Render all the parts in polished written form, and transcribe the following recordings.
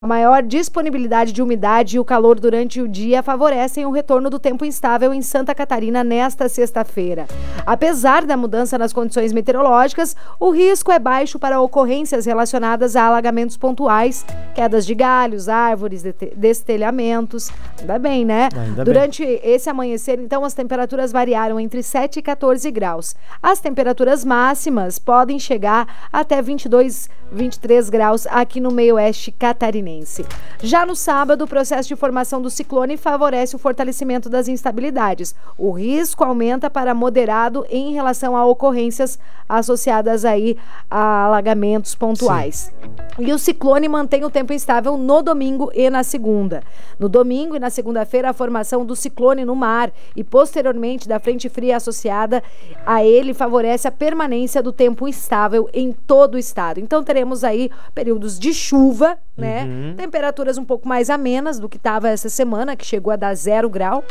A maior disponibilidade de umidade e o calor durante o dia favorecem o retorno do tempo instável em Santa Catarina nesta sexta-feira. Apesar da mudança nas condições meteorológicas, o risco é baixo para ocorrências relacionadas a alagamentos pontuais, quedas de galhos, árvores, destelhamentos. Ainda bem, né? Durante esse amanhecer, então, as temperaturas variaram entre 7 e 14 graus. As temperaturas máximas podem chegar até 22, 23 graus aqui no meio-oeste catarinense. Já no sábado, o processo de formação do ciclone favorece o fortalecimento das instabilidades. O risco aumenta para moderado em relação a ocorrências associadas aí a alagamentos pontuais. Sim. E o ciclone mantém o tempo instável no domingo e na segunda. No domingo e na segunda-feira, a formação do ciclone no mar e posteriormente da frente fria associada a ele favorece a permanência do tempo instável em todo o estado. Então teremos aí períodos de chuva, né? Temperaturas um pouco mais amenas do que estava essa semana, que chegou a dar 0 grau.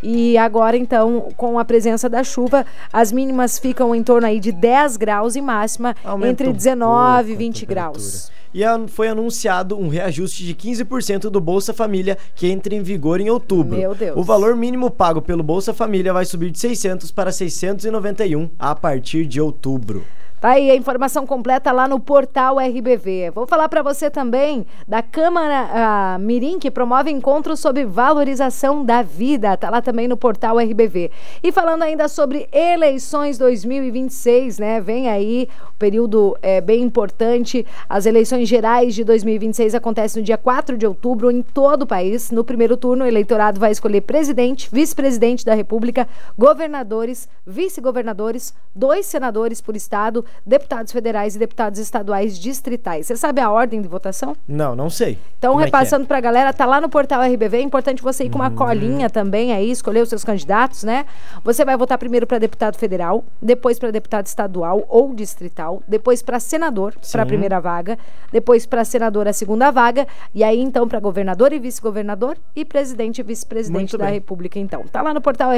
E agora, então, com a presença da chuva, as mínimas ficam em torno aí de 10 graus e máxima entre 19 e 20 graus. E foi anunciado um reajuste de 15% do Bolsa Família que entra em vigor em outubro. Meu Deus. O valor mínimo pago pelo Bolsa Família vai subir de 600 para 691 a partir de outubro. Tá aí a informação completa lá no portal RBV. Vou falar para você também da Câmara Mirim, que promove encontros sobre valorização da vida. Tá lá também no portal RBV. E falando ainda sobre eleições 2026, né? Vem aí o período bem importante. As eleições gerais de 2026 acontecem no dia 4 de outubro em todo o país. No primeiro turno, o eleitorado vai escolher presidente, vice-presidente da República, governadores, vice-governadores, 2 senadores por estado, deputados federais e deputados estaduais distritais. Você sabe a ordem de votação? Não sei. Então, repassando pra galera, tá lá no portal RBV, é importante você ir com uma colinha também aí, escolher os seus candidatos, né? Você vai votar primeiro para deputado federal, depois para deputado estadual ou distrital, depois para senador, para a primeira vaga, depois para senador a segunda vaga, e aí então para governador e vice-governador e presidente e vice-presidente da República, então. Tá lá no portal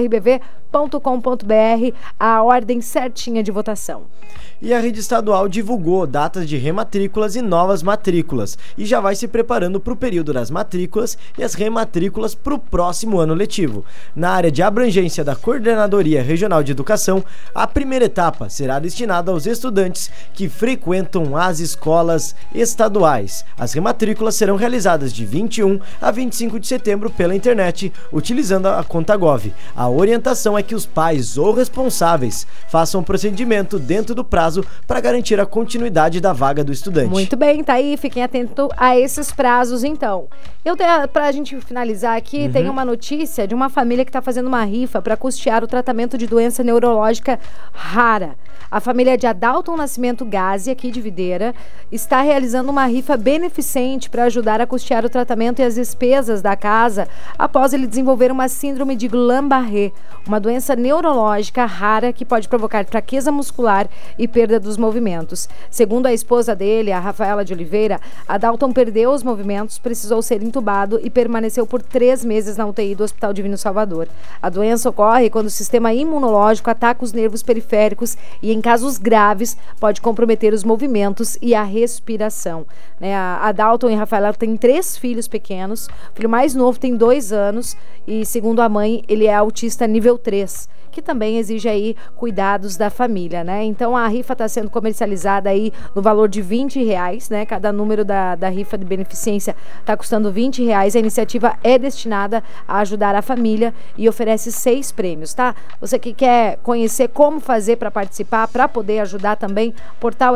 rbv.com.br a ordem certinha de votação. E a rede estadual divulgou datas de rematrículas e novas matrículas e já vai se preparando para o período das matrículas e as rematrículas para o próximo ano letivo. Na área de abrangência da Coordenadoria Regional de Educação, a primeira etapa será destinada aos estudantes que frequentam as escolas estaduais. As rematrículas serão realizadas de 21 a 25 de setembro pela internet, utilizando a conta Gov. A orientação é que os pais ou responsáveis façam o procedimento dentro do prazo para garantir a continuidade da vaga do estudante. Muito bem, tá aí, fiquem atentos a esses prazos então. Pra gente finalizar aqui, tem uma notícia de uma família que está fazendo uma rifa para custear o tratamento de doença neurológica rara. A família de Adalton Nascimento Gazi, aqui de Videira, está realizando uma rifa beneficente para ajudar a custear o tratamento e as despesas da casa após ele desenvolver uma síndrome de Guillain-Barré, uma doença neurológica rara que pode provocar fraqueza muscular e perda dos movimentos. Segundo a esposa dele, a Rafaela de Oliveira, Adalton perdeu os movimentos, precisou ser entubado e permaneceu por 3 meses na UTI do Hospital Divino Salvador. A doença ocorre quando o sistema imunológico ataca os nervos periféricos e, em casos graves, pode comprometer os movimentos e a respiração. A Adalton e a Rafaela têm 3 filhos pequenos. O filho mais novo tem 2 anos e, segundo a mãe, ele é autista nível 3. Que também exige aí cuidados da família, né? Então a rifa está sendo comercializada aí no valor de R$20, né? Cada número da rifa de beneficência está custando R$20. A iniciativa é destinada a ajudar a família e oferece 6 prêmios, tá? Você que quer conhecer como fazer para participar, para poder ajudar também, portal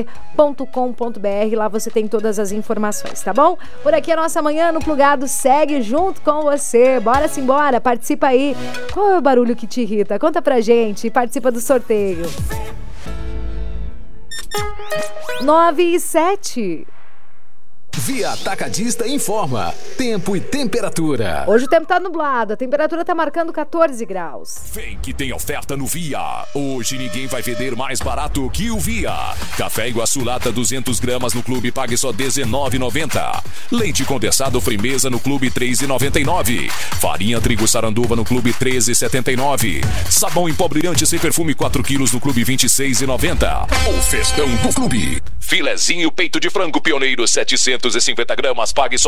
rbv.com.br, lá você tem todas as informações, tá bom? Por aqui a nossa Manhã no Plugado segue junto com você. Bora simbora, participa aí. Qual é o barulho que te irrita? Conta pra gente e participa do sorteio. 9:07. Via Atacadista informa tempo e temperatura. Hoje o tempo tá nublado, a temperatura tá marcando 14 graus. Vem que tem oferta no Via. Hoje ninguém vai vender mais barato que o Via. Café Iguaçu lata 200 gramas no clube pague só R$19,90. Leite condensado Frimeza no clube R$3,99. Farinha trigo saranduva no clube R$13,79. Sabão em pó brilhante sem perfume 4 quilos no clube R$26,90. O festão do clube. Filezinho peito de frango pioneiro 750 gramas, pague só